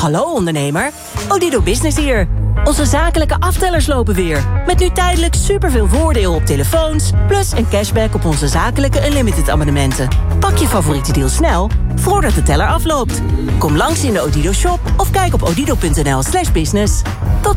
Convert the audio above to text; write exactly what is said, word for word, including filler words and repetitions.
Hallo ondernemer, Odido Business hier. Onze zakelijke aftellers lopen weer. Met nu tijdelijk superveel voordeel op telefoons... plus een cashback op onze zakelijke Unlimited abonnementen. Pak je favoriete deal snel, voordat de teller afloopt. Kom langs in de Odido shop of kijk op odido punt n l slash business. Tot